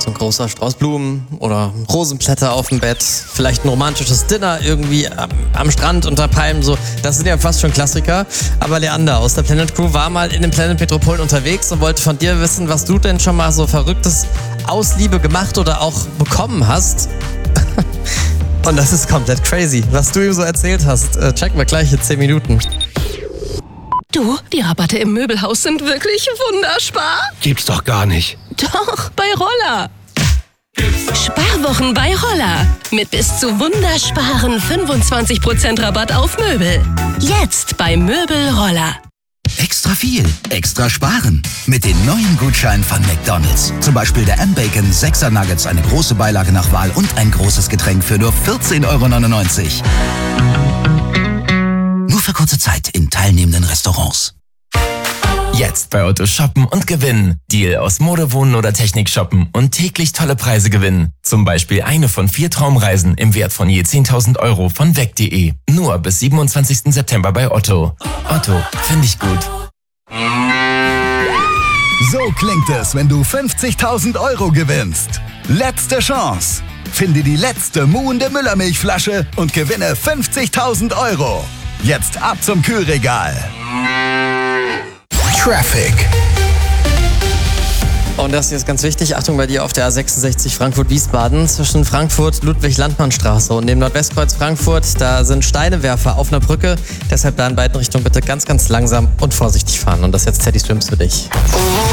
ein großer Strauß Blumen oder Rosenblätter auf dem Bett, vielleicht ein romantisches Dinner irgendwie am Strand unter Palmen, so. Das sind ja fast schon Klassiker. Aber Leander aus der Planet Crew war mal in den Planet Metropolen unterwegs und wollte von dir wissen, was du denn schon mal so Verrücktes aus Liebe gemacht oder auch bekommen hast. Und das ist komplett crazy, was du ihm so erzählt hast. Checken wir gleich in 10 Minuten. Du, die Rabatte im Möbelhaus sind wirklich wunderspar. Gibt's doch gar nicht. Doch, bei Roller. Sparwochen bei Roller. Mit bis zu wundersparen 25% Rabatt auf Möbel. Jetzt bei Möbel Roller. Extra viel, extra sparen. Mit den neuen Gutscheinen von McDonald's. Zum Beispiel der M-Bacon 6er Nuggets, eine große Beilage nach Wahl und ein großes Getränk für nur 14,99 €. Nur für kurze Zeit in teilnehmenden Restaurants. Jetzt bei Otto shoppen und gewinnen. Deal aus Mode, Wohnen oder Technik shoppen und täglich tolle Preise gewinnen. Zum Beispiel eine von 4 Traumreisen im Wert von je 10.000 € von weg.de. Nur bis 27. September bei Otto. Otto, finde ich gut. So klingt es, wenn du 50.000 € gewinnst. Letzte Chance. Finde die letzte muhende Müllermilchflasche und gewinne 50.000 €. Jetzt ab zum Kühlregal. Traffic. Und das hier ist ganz wichtig. Achtung bei dir auf der A66 Frankfurt-Wiesbaden zwischen Frankfurt-Ludwig-Landmann-Straße und dem Nordwestkreuz Frankfurt. Da sind Steinewerfer auf einer Brücke. Deshalb da in beiden Richtungen bitte ganz, ganz langsam und vorsichtig fahren. Und das ist jetzt Teddy Swims für dich.